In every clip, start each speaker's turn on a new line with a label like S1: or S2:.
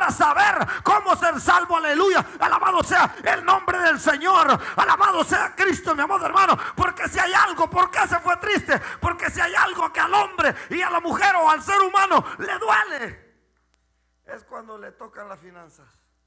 S1: para saber cómo ser salvo. Aleluya. Alabado sea el nombre del Señor. Alabado sea Cristo, mi amado hermano. Porque si hay algo, ¿por qué se fue triste? Porque si hay algo que al hombre y a la mujer o al ser humano le duele, es cuando le tocan las finanzas.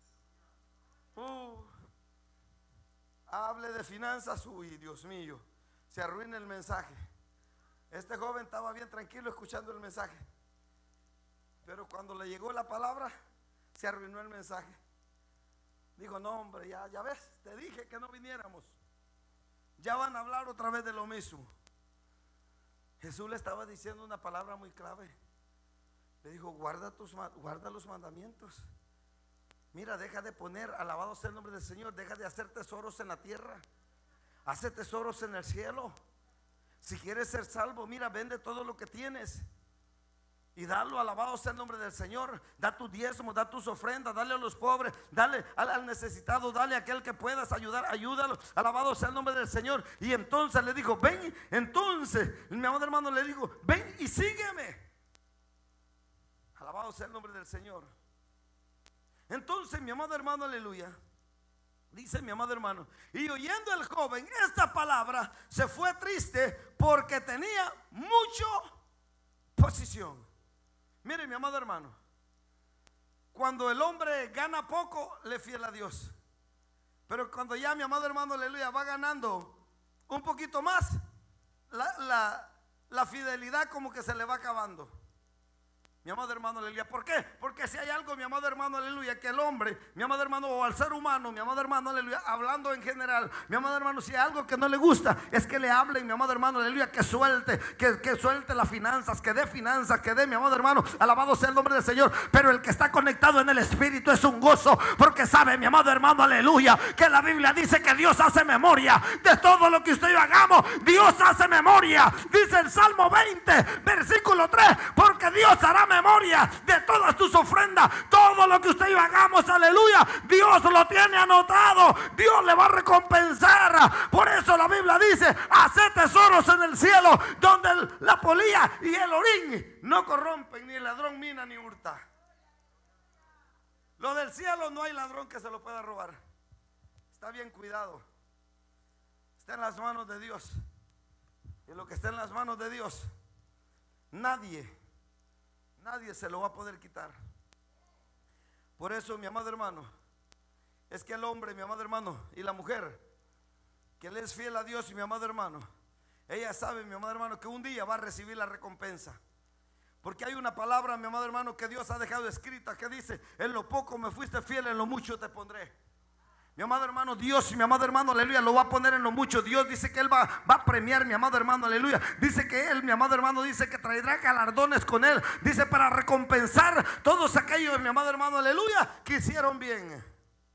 S1: Hable de finanzas, uy, Dios mío, se arruina el mensaje. Este joven estaba bien tranquilo escuchando el mensaje, pero cuando le llegó la palabra, se arruinó el mensaje. Dijo, no hombre, ya ves, te dije que no viniéramos. Ya van a hablar otra vez de lo mismo. Jesús le estaba diciendo una palabra muy clave. Le dijo, guarda los mandamientos. Mira, deja de poner, alabado sea el nombre del Señor, deja de hacer tesoros en la tierra, hace tesoros en el cielo. Si quieres ser salvo, mira, vende todo lo que tienes y dalo, alabado sea el nombre del Señor. Da tu diezmo, da tus ofrendas, dale a los pobres, dale al necesitado, dale a aquel que puedas ayudar, ayúdalo, alabado sea el nombre del Señor. Y entonces le dijo, ven, entonces mi amado hermano le dijo, ven y sígueme. Alabado sea el nombre del Señor. Entonces mi amado hermano, aleluya, dice mi amado hermano, y oyendo el joven esta palabra, se fue triste porque tenía mucho posición. Mire mi amado hermano, cuando el hombre gana poco, le es fiel a Dios. Pero cuando ya mi amado hermano, aleluya, va ganando un poquito más, la fidelidad como que se le va acabando. Mi amado hermano, aleluya. ¿Por qué? Porque si hay algo, mi amado hermano, aleluya, que el hombre, mi amado hermano, o al ser humano, mi amado hermano, aleluya, hablando en general, mi amado hermano, si hay algo que no le gusta, es que le hablen, mi amado hermano, aleluya, que suelte, que suelte las finanzas, que dé finanzas, que dé, mi amado hermano, alabado sea el nombre del Señor. Pero el que está conectado en el Espíritu es un gozo, porque sabe, mi amado hermano, aleluya, que la Biblia dice que Dios hace memoria de todo lo que usted y yo hagamos. Dios hace memoria, dice el Salmo 20, versículo 3, porque Dios hará memoria de todas tus ofrendas. Todo lo que usted y yo hagamos, aleluya, Dios lo tiene anotado. Dios le va a recompensar. Por eso la Biblia dice, haced tesoros en el cielo, donde la polilla y el orín no corrompen, ni el ladrón mina ni hurta. Lo del cielo no hay ladrón que se lo pueda robar. Está bien cuidado. Está en las manos de Dios. Y lo que está en las manos de Dios, nadie se lo va a poder quitar. Por eso, mi amado hermano, es que el hombre, mi amado hermano, y la mujer que le es fiel a Dios, y mi amado hermano, ella sabe, mi amado hermano, que un día va a recibir la recompensa. Porque hay una palabra, mi amado hermano, que Dios ha dejado escrita, que dice, en lo poco me fuiste fiel, en lo mucho te pondré. Mi amado hermano, Dios, mi amado hermano, aleluya, lo va a poner en lo mucho. Dios dice que Él va a premiar, mi amado hermano, aleluya. Dice que Él, mi amado hermano, dice que traerá galardones con Él. Dice para recompensar todos aquellos, mi amado hermano, aleluya, que hicieron bien.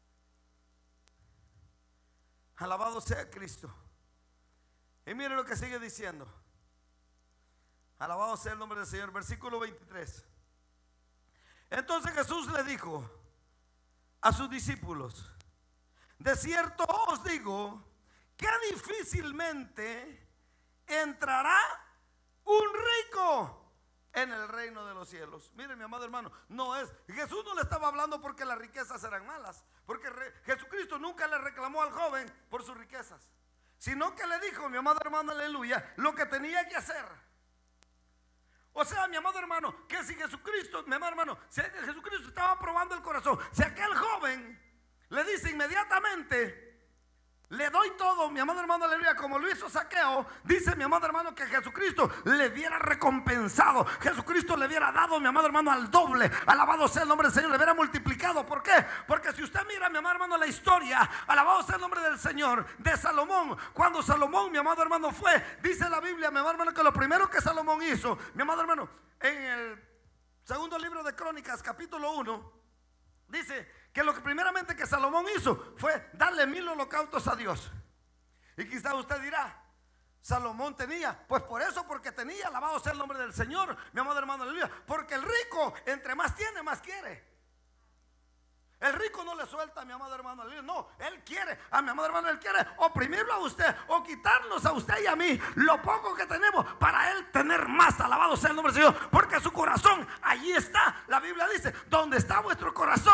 S1: Alabado sea Cristo. Y mire lo que sigue diciendo. Alabado sea el nombre del Señor. Versículo 23. Entonces Jesús le dijo a sus discípulos: de cierto os digo que difícilmente entrará un rico en el reino de los cielos. Mire, mi amado hermano, Jesús no le estaba hablando porque las riquezas eran malas, porque Jesucristo nunca le reclamó al joven por sus riquezas, sino que le dijo, mi amado hermano, aleluya, lo que tenía que hacer. O sea, mi amado hermano, que si Jesucristo, mi amado hermano, si Jesucristo estaba probando el corazón, si aquel joven le dice inmediatamente, le doy todo, mi amado hermano, aleluya, como lo hizo Zaqueo, dice mi amado hermano que Jesucristo le hubiera recompensado, Jesucristo le hubiera dado, mi amado hermano, al doble. Alabado sea el nombre del Señor, le hubiera multiplicado. ¿Por qué? Porque si usted mira, mi amado hermano, la historia, alabado sea el nombre del Señor, de Salomón, cuando Salomón, mi amado hermano, fue, dice la Biblia, mi amado hermano, que lo primero que Salomón hizo, mi amado hermano, en el segundo libro de Crónicas, capítulo 1, dice que lo que primeramente que Salomón hizo fue darle 1000 holocaustos a Dios. Y quizá usted dirá, Salomón tenía, pues por eso, porque tenía, alabado sea el nombre del Señor, mi amado hermano, aleluya, porque el rico entre más tiene, más quiere. El rico no le suelta, mi amado hermano, aleluya, no, él quiere, a mi amado hermano, él quiere oprimirlo a usted o quitarnos a usted y a mí lo poco que tenemos para él tener más. Alabado sea el nombre del Señor, porque su corazón allí está. La Biblia dice, donde está vuestro corazón,